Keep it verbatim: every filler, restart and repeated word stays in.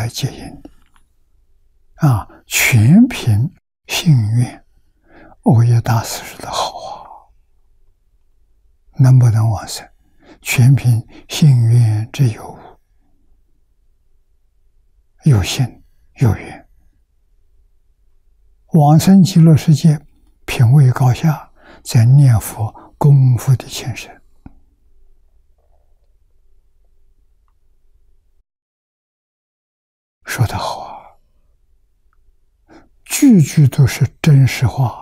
接引你啊！全凭信愿。欧耶大师说的好啊，能不能往生，全凭信愿之有无，有信有愿。往生极乐世界，品位高下，在念佛功夫的前身。说得好啊，句句都是真实话。